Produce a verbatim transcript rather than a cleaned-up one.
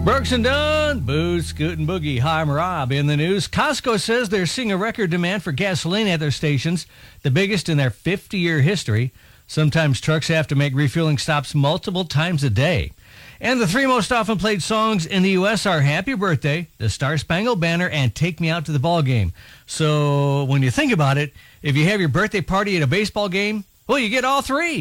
Brooks and Dunn, Booze, Scoot, and Boogie. Hi, I'm Rob. In the news, Costco says they're seeing a record demand for gasoline at their stations, the biggest in their fifty-year history. Sometimes trucks have to make refueling stops multiple times a day. And the three most often played songs in the U S are Happy Birthday, The Star-Spangled Banner, and Take Me Out to the Ball Game. So when you think about it, if you have your birthday party at a baseball game, well, you get all three.